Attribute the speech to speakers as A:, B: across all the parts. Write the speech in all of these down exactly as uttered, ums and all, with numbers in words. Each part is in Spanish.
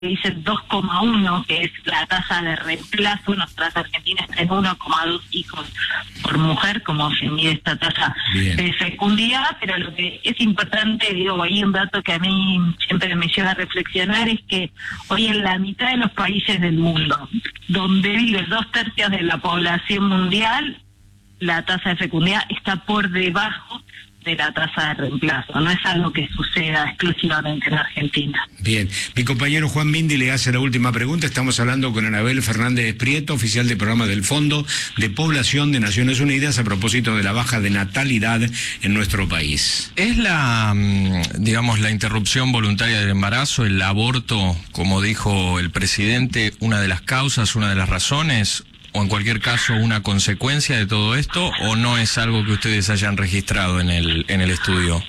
A: dicen dos coma uno, que es la tasa de reemplazo. Nuestra tasa argentina está en uno coma dos hijos por mujer, como se mide esta tasa Bien. de fecundidad. Pero lo que es importante, digo, hay un dato que a mí siempre me lleva a reflexionar, es que hoy en la mitad de los países del mundo, donde vive dos tercios de la población mundial, la tasa de fecundidad está por debajo de la tasa de reemplazo. No es algo que suceda exclusivamente en Argentina.
B: Bien, mi compañero Juan Mindy le hace la última pregunta. Estamos hablando con Anabel Fernández Prieto, oficial de programa del Fondo de Población de Naciones Unidas, a propósito de la baja de natalidad en nuestro país.
C: ¿Es la, digamos, la interrupción voluntaria del embarazo, el aborto, como dijo el presidente, una de las causas, una de las razones, o en cualquier caso una consecuencia de todo esto, o no es algo que ustedes hayan registrado en el en el estudio?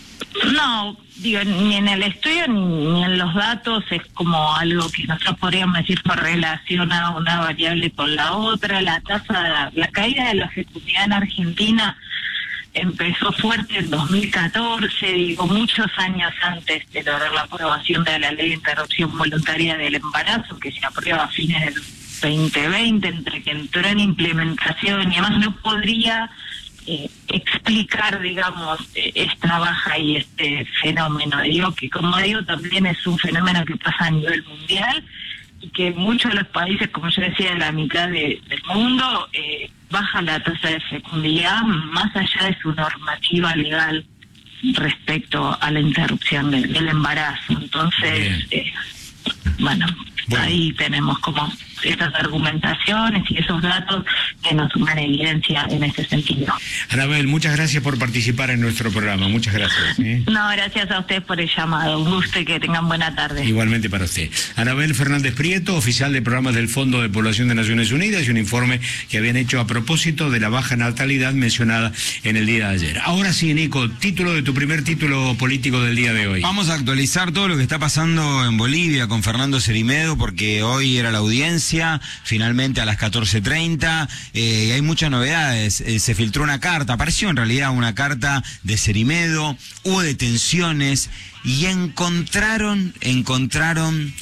A: No, digo, ni en el estudio ni, ni en los datos. Es como algo que nosotros podríamos decir correlaciona una variable con la otra. La tasa, la caída de la fecundidad en Argentina empezó fuerte en dos mil catorce, digo, muchos años antes de lograr la aprobación de la ley de interrupción voluntaria del embarazo, que se aprueba a fines del veinte veinte, entre que entró en implementación y además no podría eh, explicar, digamos, eh, esta baja y este fenómeno. Digo que, como digo, también es un fenómeno que pasa a nivel mundial y que en muchos de los países, como yo decía, en la mitad de, del mundo, eh, baja la tasa de fecundidad más allá de su normativa legal respecto a la interrupción de, del embarazo. Entonces, eh, bueno, bueno, ahí tenemos como esas argumentaciones y esos datos que nos suman evidencia en ese sentido.
B: Anabel, muchas gracias por participar en nuestro programa. Muchas gracias. ¿eh?
A: No, gracias a usted por el llamado. Un gusto y que tengan buena tarde.
B: Igualmente para usted. Anabel Fernández Prieto, oficial de programas del Fondo de Población de Naciones Unidas, y un informe que habían hecho a propósito de la baja natalidad mencionada en el día de ayer. Ahora sí, Nico, título de tu primer título político del día de hoy.
D: Vamos a actualizar todo lo que está pasando en Bolivia con Fernando Cerimedo, porque hoy era la audiencia, finalmente a las catorce treinta, eh, hay muchas novedades. Eh, se filtró una carta, apareció en realidad una carta de Cerimedo, hubo detenciones y encontraron, encontraron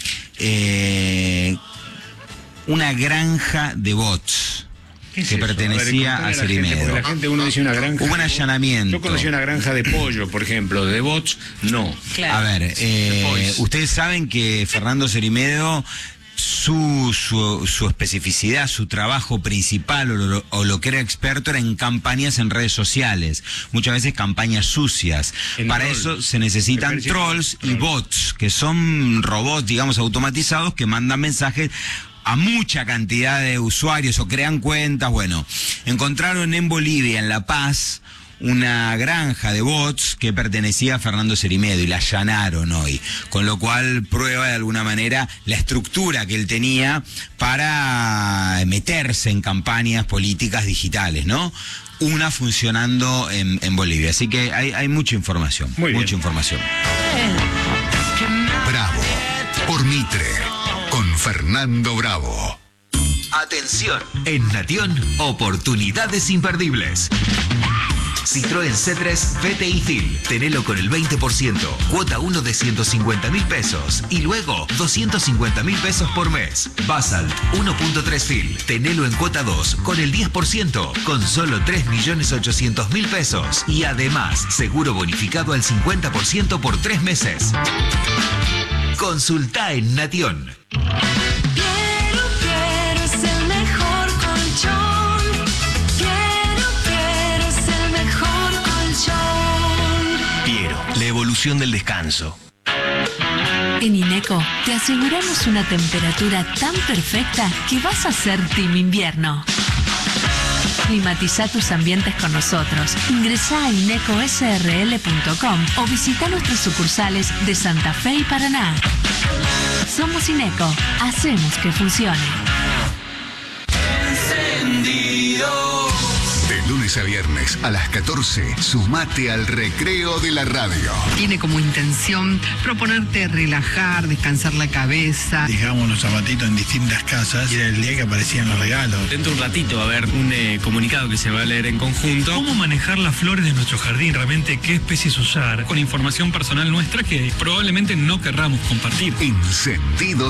D: eh, una granja de bots que
B: eso?
D: pertenecía a, ver, a Cerimedo.
B: La gente, uno dice una granja.
D: Hubo un allanamiento.
B: Yo conocí una granja de pollo, por ejemplo, de bots, no.
D: Claro. A ver, eh, ustedes saben que Fernando Cerimedo, Su, su, su especificidad, su trabajo principal o lo, o lo que era experto era en campañas en redes sociales, muchas veces campañas sucias. En Para troll. eso se necesitan trolls y bots, que son robots, digamos, automatizados que mandan mensajes a mucha cantidad de usuarios o crean cuentas. Bueno, encontraron en Bolivia, en La Paz, una granja de bots que pertenecía a Fernando Cerimedo y la allanaron hoy, con lo cual prueba de alguna manera la estructura que él tenía para meterse en campañas políticas digitales, ¿no? Una funcionando en, en Bolivia. Así que hay, hay mucha información, Muy mucha bien. información.
E: Bravo, por Mitre, con Fernando Bravo.
F: Atención, en Nation, oportunidades imperdibles. Citroën C tres V T I Fil, tenelo con el veinte por ciento, cuota uno de ciento cincuenta mil pesos y luego doscientos cincuenta mil pesos por mes. Basalt uno punto tres Fil, tenelo en cuota dos con el diez por ciento, con solo tres millones ochocientos mil pesos y además seguro bonificado al cincuenta por ciento por tres meses. Consulta en Nation. La evolución del descanso.
G: En Ineco te aseguramos una temperatura tan perfecta que vas a ser team invierno. Climatiza tus ambientes con nosotros. Ingresá a ineco s r l punto com o visita nuestras sucursales de Santa Fe y Paraná. Somos Ineco. Hacemos que funcione.
E: Encendidos. De lunes lunes a viernes a las catorce, sumate al recreo de la radio.
H: Tiene como intención proponerte relajar, descansar la cabeza.
I: Dejamos los zapatitos en distintas casas y era el día que aparecían los regalos.
J: Dentro de un ratito va a haber un eh, comunicado que se va a leer en conjunto.
K: ¿Cómo manejar las flores de nuestro jardín? Realmente, ¿qué especies usar? Con información personal nuestra que probablemente no querramos compartir.
E: Encendido